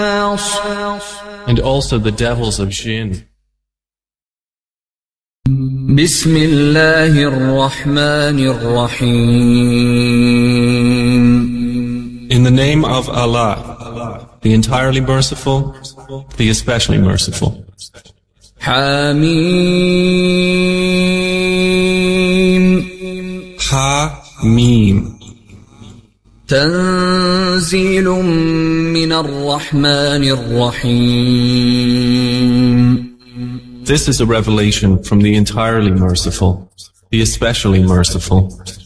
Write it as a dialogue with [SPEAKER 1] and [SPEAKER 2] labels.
[SPEAKER 1] and also the devils of jinn.
[SPEAKER 2] بسم الله الرحمن الرحيم.
[SPEAKER 1] In the name of Allah, the entirely merciful, the especially merciful.
[SPEAKER 2] حميم.
[SPEAKER 1] Ha-Mim.
[SPEAKER 2] تنزيل من الرحمن الرحيم.
[SPEAKER 1] This is a revelation from the entirely merciful, the especially merciful.